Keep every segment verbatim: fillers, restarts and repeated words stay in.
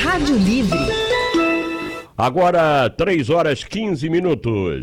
Rádio Livre. Agora, três horas e quinze minutos.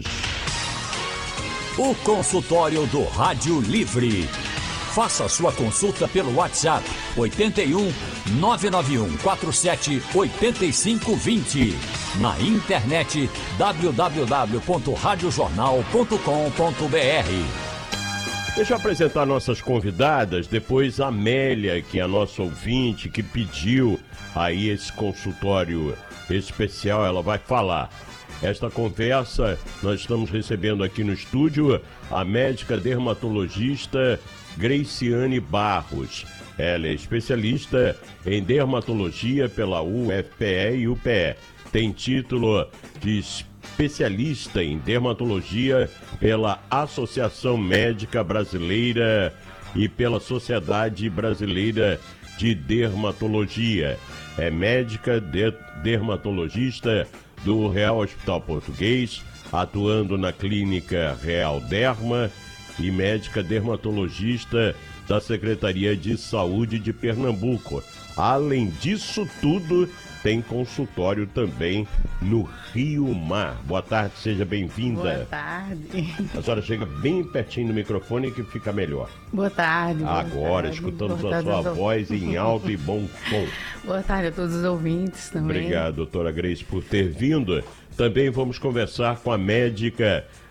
O consultório do Rádio Livre. Faça sua consulta pelo WhatsApp oito um, nove nove um quatro sete, oito cinco dois zero. Na internet w w w ponto rádio jornal ponto com ponto b r. Deixa eu apresentar nossas convidadas, depois a Amélia, que é a nossa ouvinte, que pediu aí esse consultório especial, ela vai falar. Esta conversa, nós estamos recebendo aqui no estúdio a médica dermatologista Graciane Barros. Ela é especialista em dermatologia pela U F P E e U P E. Tem título de especialista em dermatologia pela Associação Médica Brasileira e pela Sociedade Brasileira de Dermatologia. É médica de- dermatologista do Real Hospital Português, atuando na Clínica Real Derma, e médica dermatologista da Secretaria de Saúde de Pernambuco. Além disso tudo, tem consultório também no Rio Mar. Boa tarde, seja bem-vinda. Boa tarde. A senhora chega bem pertinho do microfone que fica melhor. Boa tarde. Boa Agora, tarde. escutamos Boa a tarde sua aos voz em alto e bom tom. Boa tarde a todos os ouvintes também. Obrigado, doutora Grace, por ter vindo. Também vamos conversar com a médica